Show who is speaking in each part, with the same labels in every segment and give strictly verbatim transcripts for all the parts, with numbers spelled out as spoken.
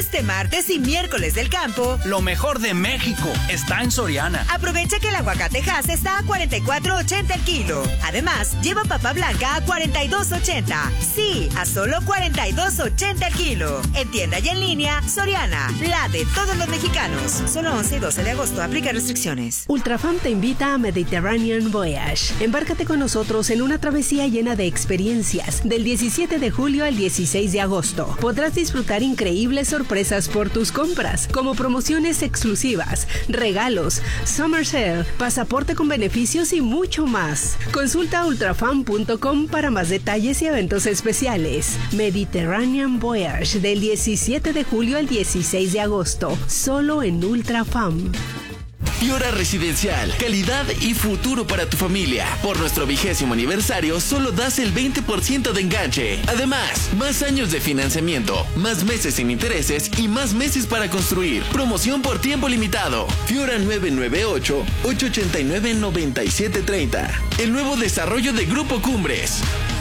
Speaker 1: Este martes y miércoles del campo,
Speaker 2: lo mejor de México está en Soriana.
Speaker 1: Aprovecha que el aguacate Hass está a cuarenta y cuatro ochenta el kilo. Además, lleva papa blanca a cuarenta y dos ochenta. Sí, a solo cuarenta y dos ochenta el kilo. En tienda y en línea, Soriana, la de todos los mexicanos. Solo once y doce de agosto. Aplica restricciones.
Speaker 3: Ultrafam te invita a Mediterranean Voyage. Embárcate con nosotros en una travesía llena de experiencias del diecisiete de julio al dieciséis de agosto. Podrás disfrutar increíbles sorpresas por tus compras, como promociones exclusivas, regalos, summer sale, pasaporte con beneficios y mucho más. Consulta ultrafam punto com para más detalles y eventos especiales. Mediterranean Voyage del diecisiete de julio al dieciséis de agosto, solo en Ultrafam.
Speaker 4: Fiora Residencial, calidad y futuro para tu familia. Por nuestro vigésimo aniversario, solo das el veinte por ciento de enganche. Además, más años de financiamiento, más meses sin intereses y más meses para construir. Promoción por tiempo limitado. Fiora nueve nueve ocho, ocho ocho nueve, nueve siete tres cero. El nuevo desarrollo de Grupo Cumbres.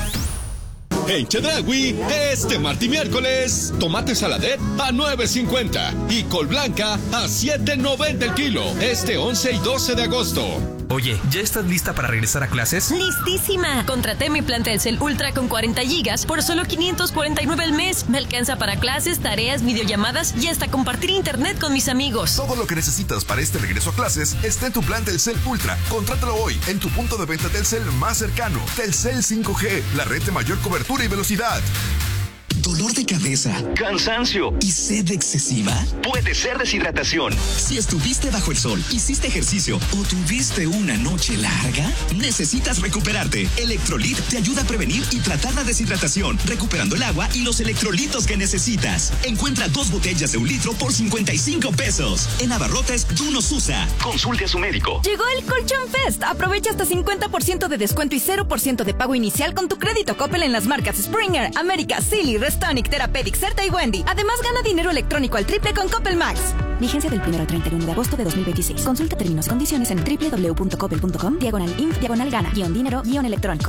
Speaker 5: En Chedraui, este martes y miércoles, tomate saladet a nueve cincuenta y col blanca a siete noventa el kilo. Este once y doce de agosto.
Speaker 6: Oye, ¿ya estás lista para regresar a clases?
Speaker 7: ¡Listísima! Contraté mi plan Telcel Ultra con cuarenta gigas por solo quinientos cuarenta y nueve al mes. Me alcanza para clases, tareas, videollamadas y hasta compartir internet con mis amigos.
Speaker 8: Todo lo que necesitas para este regreso a clases está en tu plan Telcel Ultra. Contrátalo hoy en tu punto de venta Telcel más cercano. Telcel cinco G, la red de mayor cobertura y velocidad.
Speaker 9: ¿Dolor de cabeza? ¿Cansancio? ¿Y sed excesiva? Puede ser deshidratación. Si estuviste bajo el sol, hiciste ejercicio o tuviste una noche larga, necesitas recuperarte. Electrolit te ayuda a prevenir y tratar la deshidratación, recuperando el agua y los electrolitos que necesitas. Encuentra dos botellas de un litro por cincuenta y cinco pesos. En abarrotes, tú nos usa. Consulte a su médico.
Speaker 10: Llegó el Colchón Fest. Aprovecha hasta cincuenta por ciento de descuento y cero por ciento de pago inicial con tu crédito Coppel en las marcas Springer, América, Silly, Restonic, Therapeutic, Certa y Wendy. Además, gana dinero electrónico al triple con Coppel Max.
Speaker 11: Vigencia del primero al treinta y uno de agosto de dos mil veintiséis. Consulta términos y condiciones en doble u doble u doble u punto coppel punto com, diagonal inf, diagonal gana, guión dinero, guión electrónico.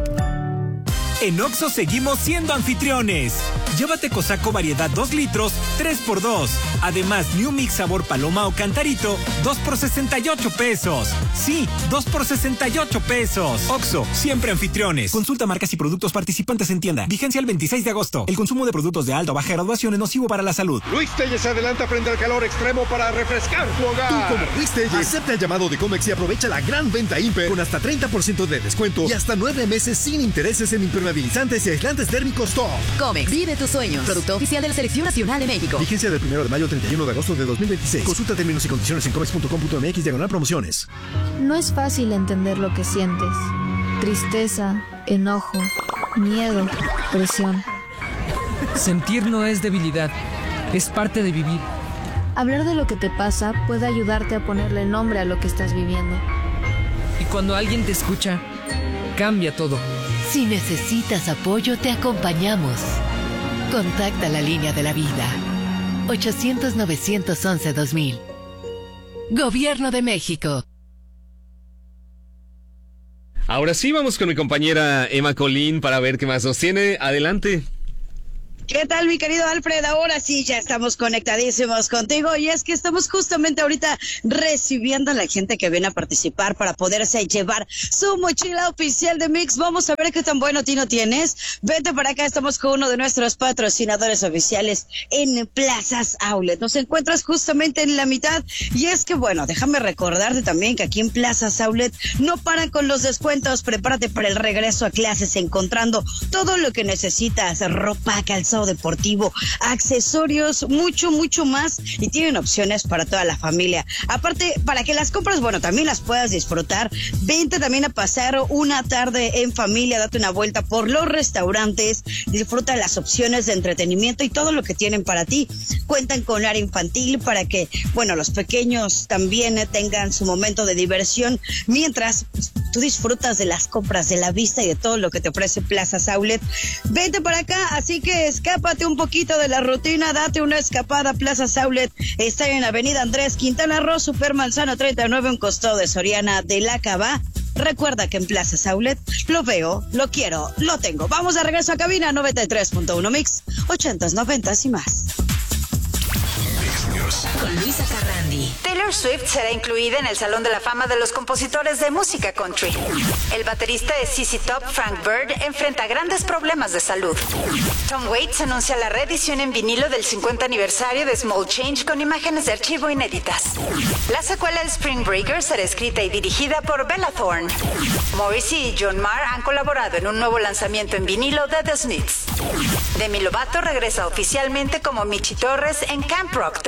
Speaker 12: En Oxxo seguimos siendo anfitriones. Llévate Cosaco variedad dos litros, tres por dos. Además, New Mix sabor paloma o cantarito, dos por sesenta y ocho pesos. Sí, dos por sesenta y ocho pesos. Oxxo, siempre anfitriones. Consulta marcas y productos participantes en tienda. Vigencia el veintiséis de agosto. El consumo de productos de alta o baja graduación es nocivo para la salud.
Speaker 5: Luis Telles se adelanta frente al calor extremo para refrescar tu hogar. Tú, como Luis Telles, acepta el llamado de Comex y aprovecha la gran venta Imper con hasta treinta por ciento de descuento y hasta nueve meses sin intereses en impermeabilizantes y aislantes térmicos Top.
Speaker 10: Comex, vive tus sueños. Producto oficial de la Selección Nacional de México.
Speaker 5: Vigencia del primero de mayo al treinta y uno de agosto de dos mil veintiséis. Consulta términos y condiciones en comex punto com punto mx diagonal promociones.
Speaker 13: No es fácil entender lo que sientes. Tristeza, enojo, miedo, presión.
Speaker 14: Sentir no es debilidad, es parte de vivir.
Speaker 13: Hablar de lo que te pasa puede ayudarte a ponerle nombre a lo que estás viviendo.
Speaker 14: Y cuando alguien te escucha, cambia todo.
Speaker 15: Si necesitas apoyo, te acompañamos. Contacta la línea de la vida. ochocientos, novecientos once, dos mil. Gobierno de México.
Speaker 16: Ahora sí vamos con mi compañera Emma Colín para ver qué más nos tiene. Adelante.
Speaker 17: ¿Qué tal, mi querido Alfred? Ahora sí, ya estamos conectadísimos contigo y es que estamos justamente ahorita recibiendo a la gente que viene a participar para poderse llevar su mochila oficial de Mix. Vamos a ver qué tan bueno tino tienes. Vente para acá, estamos con uno de nuestros patrocinadores oficiales en Plazas Outlet. Nos encuentras justamente en la mitad y es que, bueno, déjame recordarte también que aquí en Plazas Outlet no paran con los descuentos. Prepárate para el regreso a clases encontrando todo lo que necesitas, ropa, calzado deportivo, accesorios, mucho, mucho más y tienen opciones para toda la familia. Aparte, para que las compras, bueno, también las puedas disfrutar, vente también a pasar una tarde en familia, date una vuelta por los restaurantes, disfruta las opciones de entretenimiento y todo lo que tienen para ti. Cuentan con área infantil para que, bueno, los pequeños también tengan su momento de diversión, mientras pues, tú disfrutas de las compras, de la vista y de todo lo que te ofrece Plazas Outlet. Vente para acá, así que es escápate un poquito de la rutina, date una escapada a Plazas Outlet. Está en Avenida Andrés Quintana Roo, Super Manzano treinta y nueve, un costado de Soriana de la Cava. Recuerda que en Plazas Outlet lo veo, lo quiero, lo tengo. Vamos de regreso a cabina noventa y tres punto uno Mix, ochentas, noventas y más.
Speaker 18: Con Luisa Carrandi.
Speaker 19: Taylor Swift será incluida en el Salón de la Fama de los Compositores de Música Country. El baterista de Z Z Top, Frank Bird, enfrenta grandes problemas de salud. Tom Waits anuncia la reedición en vinilo del cincuenta aniversario de Small Change con imágenes de archivo inéditas. La secuela de Spring Breakers será escrita y dirigida por Bella Thorne. Morrissey y John Marr han colaborado en un nuevo lanzamiento en vinilo de The Smiths. Demi Lovato regresa oficialmente como Michi Torres en Camp Rock